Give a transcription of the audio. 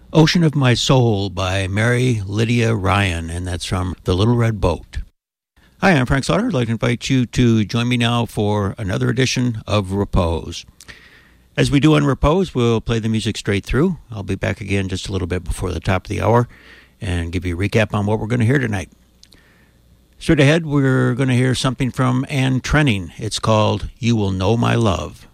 Ocean of My Soul by Mary Lydia Ryan, and that's from The Little Red Boat. Hi, I'm Frank Slaughter. I'd like to invite you to join me now for another edition of Repose. As we do on Repose, we'll play the music straight through. I'll be back again just a little bit before the top of the hour and give you a recap on what we're going to hear tonight. Straight ahead, we're going to hear something from Anne Trenning. It's called You Will Know My Love.